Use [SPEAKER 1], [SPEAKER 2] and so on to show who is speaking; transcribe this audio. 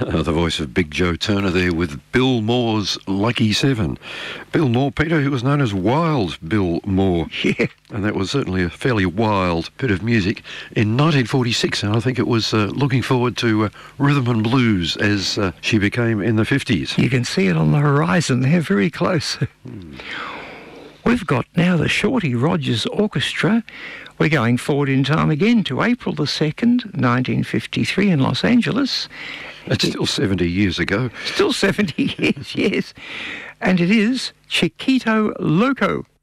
[SPEAKER 1] The voice of Big Joe Turner there with Bill Moore's Lucky Seven. Bill Moore, Peter, who was known as Wild Bill Moore.
[SPEAKER 2] Yeah.
[SPEAKER 1] And that was certainly a fairly wild bit of music. In 1946, and I think it was looking forward to rhythm and blues as she became in the 50s.
[SPEAKER 2] You can see it on the horizon. They're very close. We've got now the Shorty Rogers Orchestra. We're going forward in time again to April the 2nd, 1953 in Los Angeles.
[SPEAKER 1] It's still 70 years ago.
[SPEAKER 2] Still 70 years, yes. And it is Chiquito Loco.